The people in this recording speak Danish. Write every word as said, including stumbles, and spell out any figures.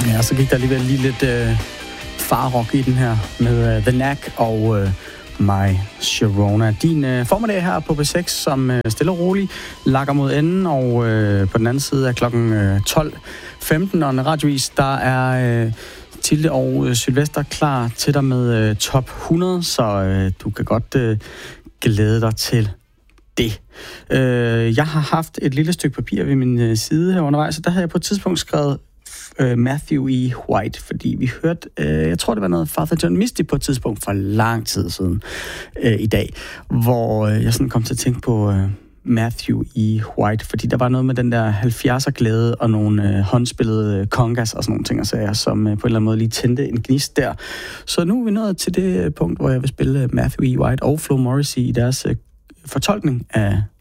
Ja, så gik der alligevel lige lidt øh, farrock i den her med øh, The Knack og øh, My Sharona. Din øh, formiddag her på B seks, som øh, stille og roligt lakker mod enden, og øh, på den anden side er klokken øh, tolv femten, og en radiovis, der er øh, Tilde og øh, Sylvester klar til dig med øh, top hundrede, så øh, du kan godt øh, glæde dig til det. Øh, jeg har haft et lille stykke papir ved min øh, side her undervejs, så der havde jeg på et tidspunkt skrevet øh, Matthew E. White, fordi vi hørte, øh, jeg tror det var noget Father John Misty på et tidspunkt for lang tid siden øh, i dag, hvor øh, jeg sådan kom til at tænke på øh, Matthew E. White, fordi der var noget med den der halvfjerdser glæde og nogle øh, håndspillede congas og sådan nogle ting og sager, som øh, på en eller anden måde lige tændte en gnist der. Så nu er vi nået til det punkt, hvor jeg vil spille Matthew E. White og Flo Morrissey i deres øh, fortolkning af